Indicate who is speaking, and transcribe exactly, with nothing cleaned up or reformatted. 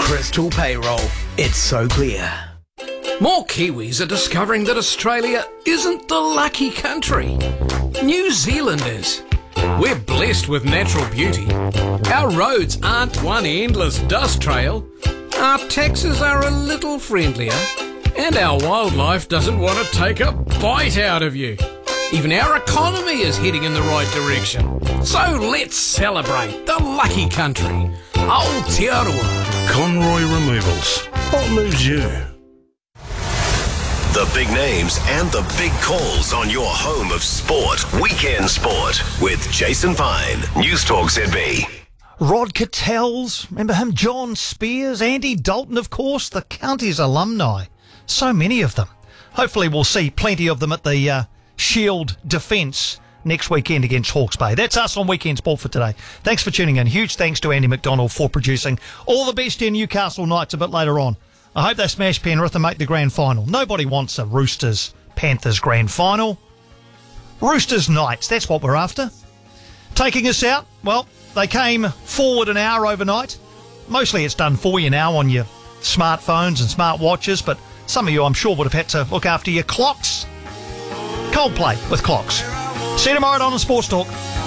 Speaker 1: Crystal Payroll. It's so clear. More Kiwis are discovering that Australia isn't the lucky country. New Zealand is. We're blessed with natural beauty. Our roads aren't one endless dust trail. Our taxes are a little friendlier. And our wildlife doesn't want to take a bite out of you. Even our economy is heading in the right direction. So let's celebrate the lucky country. Aotearoa.
Speaker 2: Conroy Removals. What moves you?
Speaker 3: The big names and the big calls on your home of sport. Weekend Sport with Jason Pine. News Talk Z B.
Speaker 4: Rod Cattell's, remember him? John Spears, Andy Dalton, of course, the county's alumni. So many of them. Hopefully we'll see plenty of them at the uh, Shield Defence next weekend against Hawke's Bay. That's us on Weekend Sport for today. Thanks for tuning in. Huge thanks to Andy McDonald for producing. All the best in Newcastle Knights a bit later on. I hope they smash Penrith and make the grand final. Nobody wants a Roosters Panthers grand final. Roosters Knights, that's what we're after. Taking us out, well, they came forward an hour overnight. Mostly it's done for you now on your smartphones and smart watches, but some of you, I'm sure, would have had to look after your clocks. Coldplay with Clocks. See you tomorrow on the Sports Talk.